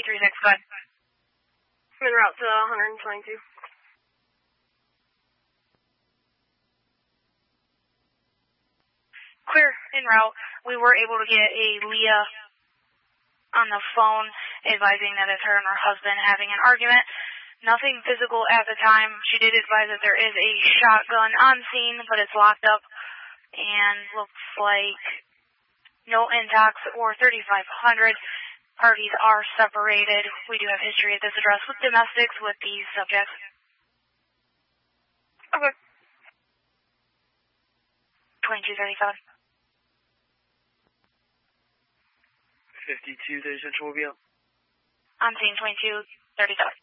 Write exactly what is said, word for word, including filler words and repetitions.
eight three six, go ahead. I'm en route to one twenty-two. Clear, en route. We were able to get a Leah on the phone advising that it's her and her husband having an argument. Nothing physical at the time. She did advise that there is a shotgun on scene, but it's locked up and looks like no intox or thirty-five hundred. Parties are separated. We do have history at this address with domestics with these subjects. Okay. twenty-two thirty-seven. fifty-two thirty Central will be up. On scene twenty-two thirty-seven.